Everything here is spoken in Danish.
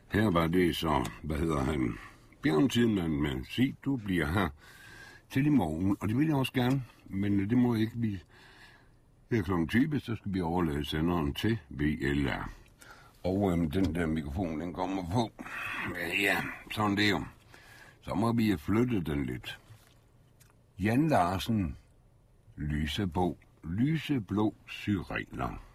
Her var det så, Bjergtiden, men sig, du bliver her til i morgen, og det vil jeg også gerne, men det må ikke blive her kl. 20, så skal vi overlade senderen til VLR. Og den der mikrofon, den kommer på. Ja, sådan det er jo. Så må vi have flyttet den lidt. Jan Larsen, Lyseblå syrener.